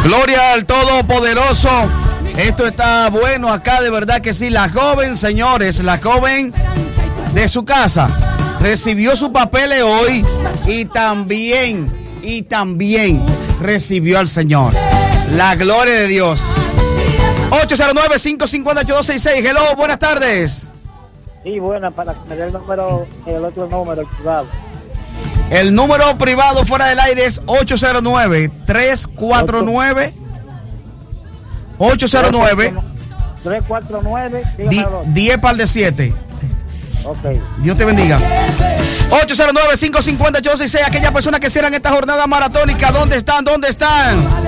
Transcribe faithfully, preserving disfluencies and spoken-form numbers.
Gloria al Todopoderoso. Esto está bueno acá, de verdad que sí. La joven, señores, la joven de su casa recibió sus papeles hoy y también, y también recibió al Señor. La gloria de Dios. ocho cero nueve, cinco cinco ocho, dos seis seis. Hello, buenas tardes. Sí, buenas, para que me dé el número, el otro número, el privado. El número privado fuera del aire es ocho cero nueve, tres cuatro nueve, ocho cero nueve, tres cuatro nueve, diez par de siete. Ok. Dios te bendiga. ocho cero nueve, cinco cinco ocho, dos seis seis. Aquellas personas que cierran esta jornada maratónica, ¿dónde están? ¿Dónde están?